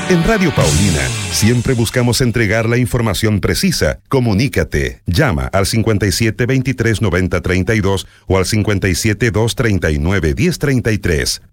En Radio Paulina siempre buscamos entregar la información precisa. Comunícate. Llama al 57 23 90 32 o al 57 239 1033.